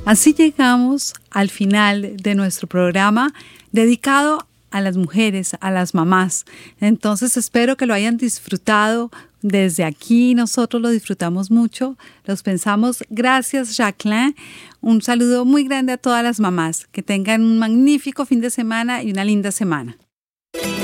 Así llegamos al final de nuestro programa dedicado a las mujeres, a las mamás. Entonces espero que lo hayan disfrutado. Desde aquí nosotros lo disfrutamos mucho, los pensamos. Gracias, Jacqueline. Un saludo muy grande a todas las mamás. Que tengan un magnífico fin de semana y una linda semana.